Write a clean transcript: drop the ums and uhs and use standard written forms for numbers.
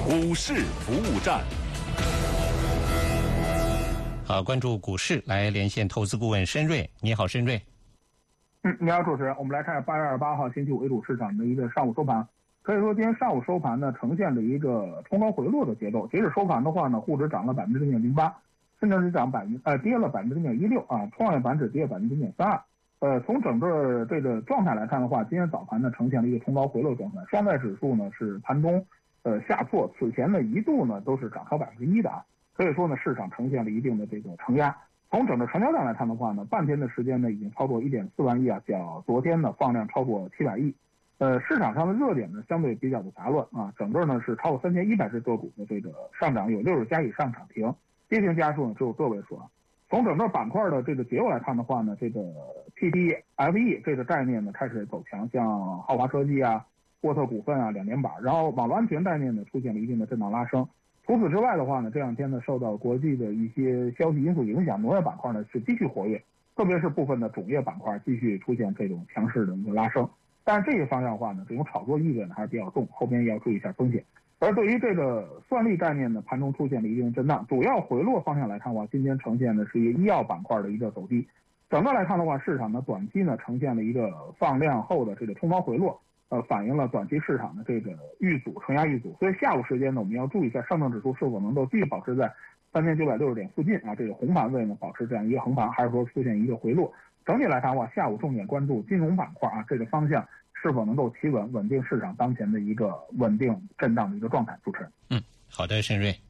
股市服务站。 好，关注股市，来连线投资顾问申瑞。你好，申瑞。 你好，主持人。我们来看8月28号星期五 A 股市场的一个上午收盘。可以说今天上午收盘呢，呈现了一个冲高回落的节奏。截止收盘的话呢，沪指涨了0.08%，深圳指跌了0.16%啊，创业板指跌0.32%。从整个这个状态来看的话，今天早盘呢呈现了一个冲高回落状态。上证指数呢是盘中下挫，此前呢一度呢都是涨超1%的啊。可以说呢，市场呈现了一定的这个承压。从整个成交量来看的话呢，半天的时间呢，已经超过1.4万亿啊，较昨天呢放量超过700亿。市场上的热点呢，相对比较的杂乱啊，整个呢是超过3100只个股的这个上涨，有60家以上涨停，跌停家数呢只有个位数啊。从整个板块的这个结构来看的话呢，这个 PDFE 这个概念呢开始走强，像浩华科技啊、沃特股份啊两连板，然后网络安全概念呢出现了一定的震荡拉升。除此之外的话呢，这两天呢受到国际的一些消息因素影响，农业板块呢是继续活跃，特别是部分的种业板块继续出现这种强势的一个拉升。但是这些方向的话呢，这种炒作意味呢还是比较重，后边也要注意一下风险。而对于这个算力概念呢，盘中出现了一定震荡，主要回落方向来看的话，今天呈现的是一个医药板块的一个走低。整个来看的话，市场呢短期呢呈现了一个放量后的这个冲高回落，反映了短期市场的这个遇阻承压遇阻。所以下午时间呢，我们要注意一下上证指数是否能够继续保持在3960点附近啊，这个红盘位呢保持这样一个横盘，还是说出现一个回落。整体来看的话，下午重点关注金融板块啊，这个方向是否能够企稳定市场当前的一个稳定震荡的一个状态。主持人， 好的，申瑞。